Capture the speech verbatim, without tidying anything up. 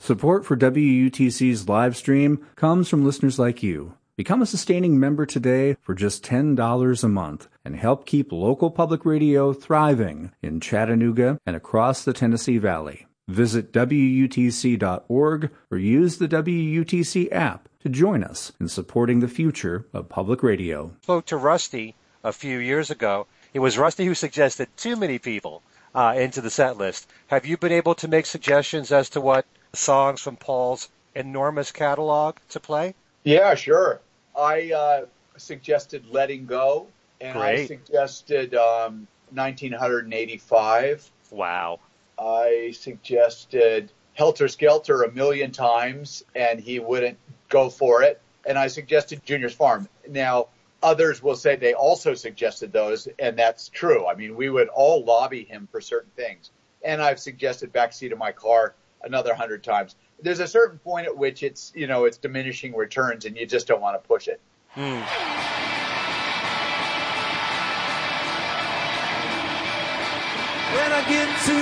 Support for W U T C's live stream comes from listeners like you. Become a sustaining member today for just ten dollars a month and help keep local public radio thriving in Chattanooga and across the Tennessee Valley. Visit W U T C dot org or use the W U T C app to join us in supporting the future of public radio. Spoke to Rusty a few years ago. It was Rusty who suggested too many people uh, into the set list. Have you been able to make suggestions as to what songs from Paul's enormous catalog to play? Yeah, sure. I uh, suggested Letting Go, and Great. I suggested um, nineteen eighty-five. Wow. I suggested Helter Skelter a million times, and he wouldn't go for it. And I suggested Junior's Farm. Now, others will say they also suggested those, and that's true. I mean, we would all lobby him for certain things. And I've suggested Backseat of My Car another hundred times. There's a certain point at which it's, you know, it's diminishing returns, and you just don't want to push it. Hmm. When I get to